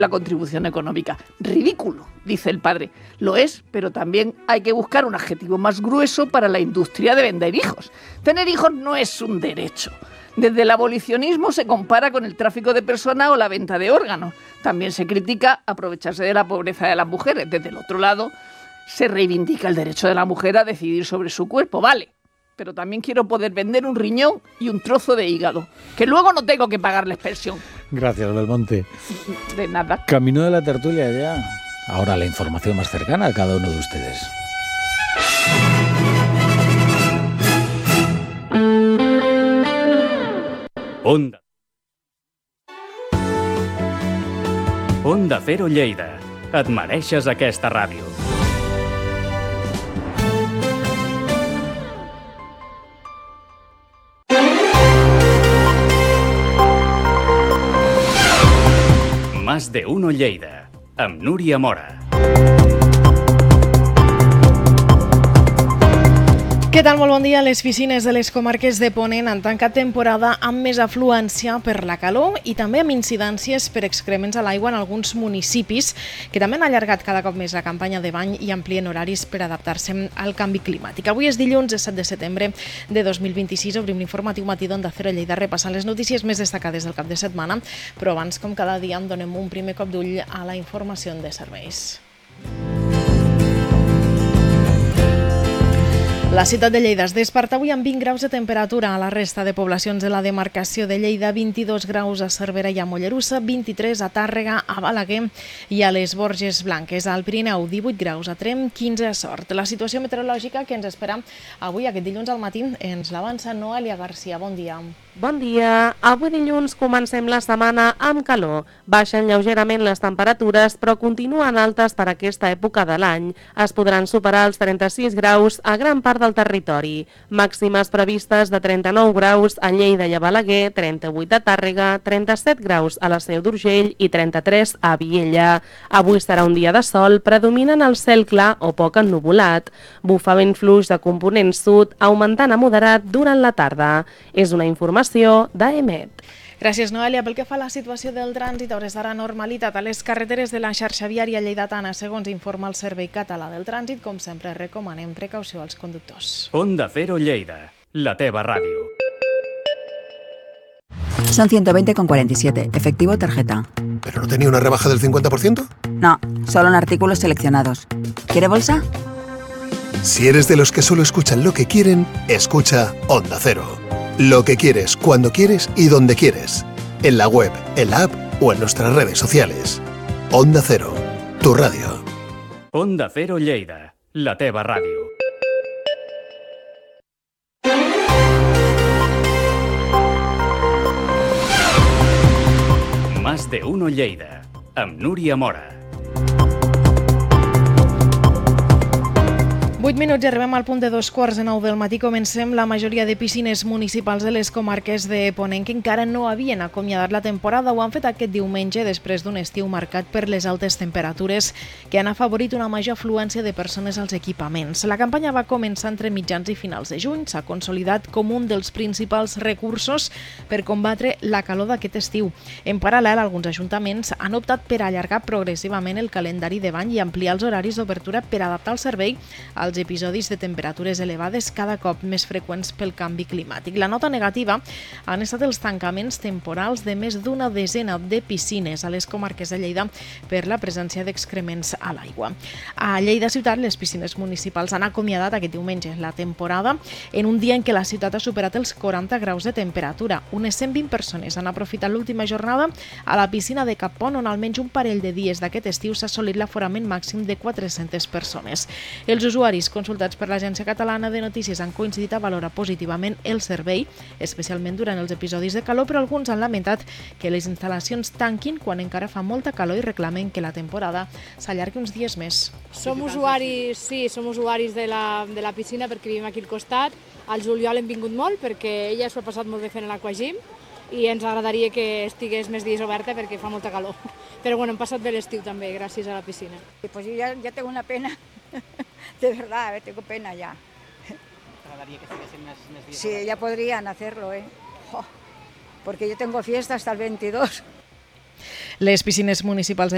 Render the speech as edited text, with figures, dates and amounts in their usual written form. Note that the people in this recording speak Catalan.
la contribución económica. Ridículo, dice el padre. Lo es, pero también hay que buscar un adjetivo más grueso para la industria de vender hijos. Tener hijos no es un derecho. Desde el abolicionismo se compara con el tráfico de personas o la venta de órganos. También se critica aprovecharse de la pobreza de las mujeres. Desde el otro lado, se reivindica el derecho de la mujer a decidir sobre su cuerpo. Vale, pero también quiero poder vender un riñón y un trozo de hígado, que luego no tengo que pagarles pensión. Gracias, Belmonte. De nada. Camino de la tertulia ya. Ahora la información más cercana a cada uno de ustedes. Onda Cero Lleida. Et mereixes aquesta ràdio. Más de uno Lleida, amb Núria Mora. Què tal? Molt bon dia. Les piscines de les comarques de Ponent han tancat temporada amb més afluència per la calor i també amb incidències per excrements a l'aigua en alguns municipis, que també han allargat cada cop més la campanya de bany i amplien horaris per adaptar-se al canvi climàtic. Avui és dilluns, 7 de setembre de 2026. Obrim l'informatiu matí d'Onda Cero Lleida repassant les notícies més destacades del cap de setmana, però abans, com cada dia, en donem un primer cop d'ull a la informació de serveis. La ciutat de Lleida es desperta avui amb 20 graus de temperatura. A la resta de poblacions de la demarcació de Lleida, 22 graus a Cervera i a Mollerussa, 23 a Tàrrega, a Balaguer i a les Borges Blanques. Al Pirineu, 18 graus a Tremp, 15 a Sort. La situació meteorològica que ens espera avui, aquest dilluns al matí, ens l'avança Noelia Garcia. Bon dia. Bon dia. Avui dilluns comencem la setmana amb calor. Baixen lleugerament les temperatures, però continuen altes per aquesta època de l'any. Es podran superar els 36 graus a gran part del territori. Màximes previstes de 39 graus a Lleida i a Balaguer, 38 a Tàrrega, 37 graus a la Seu d'Urgell i 33 a Viella. Avui serà un dia de sol, predominen el cel clar o poc ennuvolat. Bufa vent fluix de component sud, augmentant a moderat durant la tarda. És una informació d'EMET. Gràcies, Noelia. Pel que fa a la situació del trànsit, a hores d'ara normalitat a les carreteres de la xarxa viària lleidatana, segons informa el Servei Català del Trànsit. Com sempre, recomanem precaució als conductors. Onda Cero Lleida, la teva ràdio. Son 120,47. Efectivo tarjeta. ¿Pero no tenía una rebaja del 50%? No, solo en artículos seleccionados. ¿Quiere bolsa? Si eres de los que solo escuchan lo que quieren, escucha Onda Cero. Lo que quieres, cuando quieres y donde quieres. En la web, en la app o en nuestras redes sociales. Onda Cero, tu radio. Onda Cero Lleida, la teva ràdio. Más de uno Lleida, amb Núria Mora. 8 minuts i arribem al punt de 2:15 del matí. Comencem. La majoria de piscines municipals de les comarques de Ponent que encara no havien acomiadat la temporada ho han fet aquest diumenge després d'un estiu marcat per les altes temperatures que han afavorit una major afluència de persones als equipaments. La campanya va començar entre mitjans i finals de juny. S'ha consolidat com un dels principals recursos per combatre la calor d'aquest estiu. En paral·lel, alguns ajuntaments han optat per allargar progressivament el calendari de bany i ampliar els horaris d'obertura per adaptar el servei als episodis de temperatures elevades cada cop més freqüents pel canvi climàtic. La nota negativa han estat els tancaments temporals de més d'una desena de piscines a les comarques de Lleida per la presència d'excrements a l'aigua. A Lleida ciutat, les piscines municipals han acomiadat aquest diumenge la temporada en un dia en què la ciutat ha superat els 40 graus de temperatura. Unes 120 persones han aprofitat l'última jornada a la piscina de Cap Pont, on almenys un parell de dies d'aquest estiu s'ha assolit l'aforament màxim de 400 persones. Els usuaris consultats per l'Agència Catalana de Notícies han coincidit a valorar positivament el servei, especialment durant els episodis de calor, però alguns han lamentat que les instal·lacions tanquin quan encara fa molta calor i reclamen que la temporada s'allargui uns dies més. Som usuaris de la piscina perquè vivim aquí al costat. Al juliol hem vingut molt perquè ella s'ho ha passat molt bé fent l'aquagym i ens agradaria que estigués més dies oberta perquè fa molta calor. Però bueno, hem passat bé l'estiu també, gràcies a la piscina. Pues yo ya tengo una pena, de verdad, tengo pena ya. ¿Te agradaría que estuviesen más días? Sí, ya podrían hacerlo, porque yo tengo fiesta hasta el 22. Les piscines municipals de